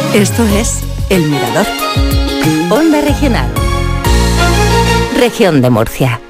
Esto es El Mirador. Onda Regional. Región de Murcia.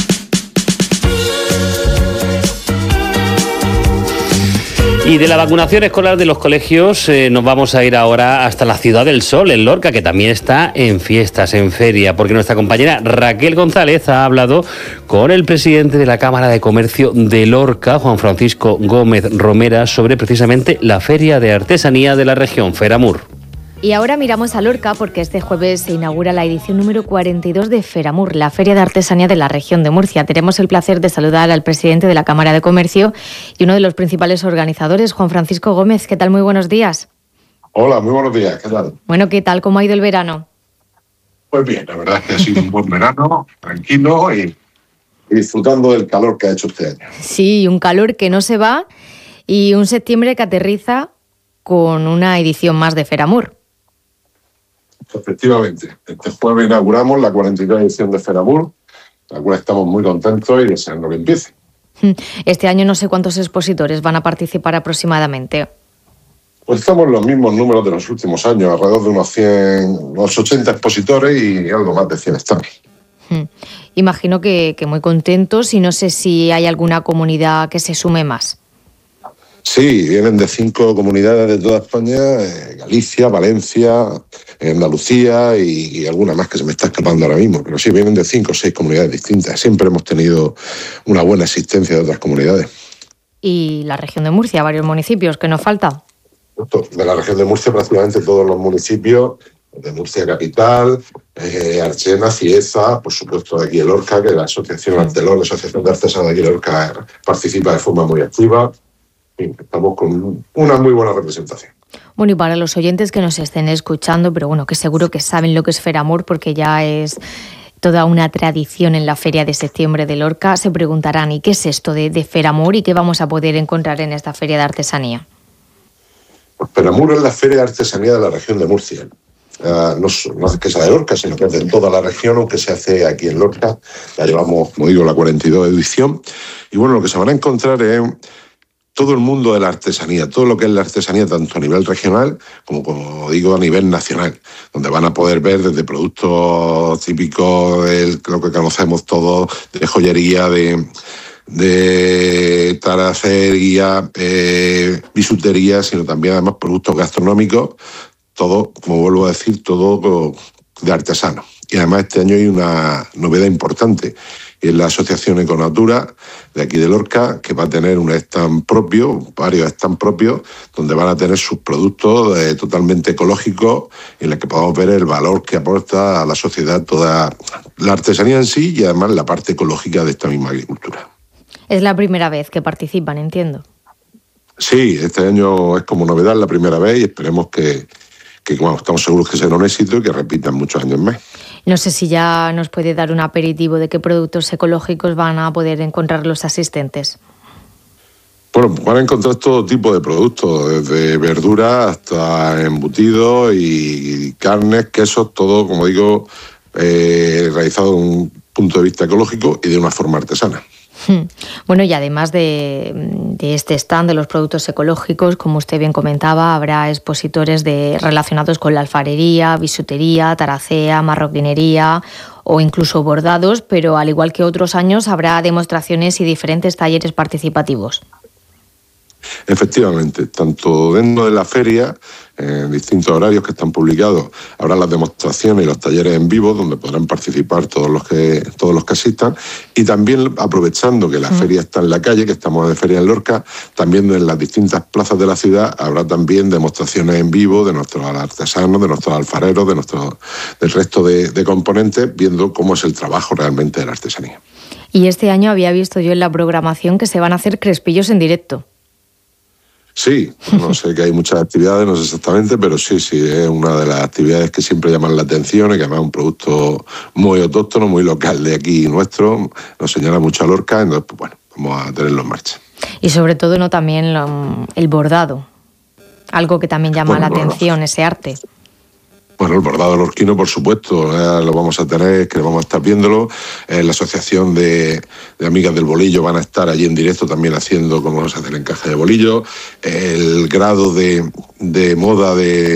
Y de la vacunación escolar de los colegios nos vamos a ir ahora hasta la Ciudad del Sol, en Lorca, que también está en fiestas, en feria, porque nuestra compañera Raquel González ha hablado con el presidente de la Cámara de Comercio de Lorca, Juan Francisco Gómez Romera, sobre precisamente la Feria de Artesanía de la región, Feramur. Y ahora miramos a Lorca porque este jueves se inaugura la edición número 42 de Feramur, la Feria de Artesanía de la región de Murcia. Tenemos el placer de saludar al presidente de la Cámara de Comercio y uno de los principales organizadores, Juan Francisco Gómez. ¿Qué tal? Muy buenos días. Hola, muy buenos días. ¿Qué tal? Bueno, ¿qué tal? ¿Cómo ha ido el verano? Pues bien, la verdad es que ha sido un buen verano, tranquilo y disfrutando del calor que ha hecho este año. Sí, un calor que no se va y un septiembre que aterriza con una edición más de Feramur. Efectivamente, este jueves inauguramos la 42 edición de Feramur, la cual estamos muy contentos y deseando que empiece. Este año no sé cuántos expositores van a participar aproximadamente. Pues estamos en los mismos números de los últimos años, alrededor de unos 80 expositores y algo más de 100 stands. Imagino que muy contentos y no sé si hay alguna comunidad que se sume más. Sí, vienen de 5 comunidades de toda España, Galicia, Valencia, Andalucía y alguna más que se me está escapando ahora mismo. Pero sí, vienen de 5 o 6 comunidades distintas. Siempre hemos tenido una buena asistencia de otras comunidades. Y la región de Murcia, varios municipios, ¿qué nos falta? De la región de Murcia prácticamente todos los municipios, de Murcia Capital, Archena, Cieza, por supuesto de aquí de Lorca, que la Asociación Artelón, la Asociación de Artesanos de aquí de Lorca participa de forma muy activa. Estamos con una muy buena representación. Bueno, y para los oyentes que nos estén escuchando, pero bueno, que seguro que saben lo que es Feramur, porque ya es toda una tradición en la Feria de Septiembre de Lorca, se preguntarán, ¿y qué es esto de Feramur y qué vamos a poder encontrar en esta Feria de Artesanía? Pues Feramur es la Feria de Artesanía de la región de Murcia. No es que sea de Lorca, sino que es de toda la región, aunque se hace aquí en Lorca. Ya llevamos, como digo, la 42 edición. Y bueno, lo que se van a encontrar es todo el mundo de la artesanía, todo lo que es la artesanía, tanto a nivel regional como digo, a nivel nacional, donde van a poder ver desde productos típicos, lo que conocemos todos, de joyería, de taracería, bisutería, sino también además productos gastronómicos, todo, como vuelvo a decir, todo de artesanos. Y además este año hay una novedad importante, y es la Asociación Econatura de aquí de Lorca, que va a tener un stand propio, varios stands propios, donde van a tener sus productos totalmente ecológicos, en los que podamos ver el valor que aporta a la sociedad toda la artesanía en sí y además la parte ecológica de esta misma agricultura. Es la primera vez que participan, entiendo. Sí, este año es como novedad, la primera vez, y esperemos que bueno, estamos seguros que será un éxito y que repitan muchos años más. No sé si ya nos puede dar un aperitivo de qué productos ecológicos van a poder encontrar los asistentes. Bueno, van a encontrar todo tipo de productos, desde verduras hasta embutidos y carnes, quesos, todo, como digo, realizado desde un punto de vista ecológico y de una forma artesana. Bueno, y además de este stand de los productos ecológicos, como usted bien comentaba, habrá expositores relacionados con la alfarería, bisutería, taracea, marroquinería o incluso bordados, pero al igual que otros años habrá demostraciones y diferentes talleres participativos. Efectivamente, tanto dentro de la feria, en distintos horarios que están publicados, habrá las demostraciones y los talleres en vivo donde podrán participar todos los que asistan, y también aprovechando que la feria está en la calle, que estamos de feria en Lorca, también en las distintas plazas de la ciudad habrá también demostraciones en vivo de nuestros artesanos, de nuestros alfareros, del resto de componentes, viendo cómo es el trabajo realmente de la artesanía. Y este año había visto yo en la programación que se van a hacer crespillos en directo. Sí, no sé que hay muchas actividades, no sé exactamente, pero sí, es una de las actividades que siempre llaman la atención y que además es un producto muy autóctono, muy local de aquí nuestro, nos señala mucho a Lorca, entonces pues bueno, vamos a tenerlo en marcha. Y sobre todo no también el bordado, algo que también llama la atención, ese arte. Bueno, el bordado lorquino, por supuesto, lo vamos a tener, que vamos a estar viéndolo. La Asociación de Amigas del Bolillo van a estar allí en directo también haciendo cómo se hace el encaje de bolillo. El grado de moda de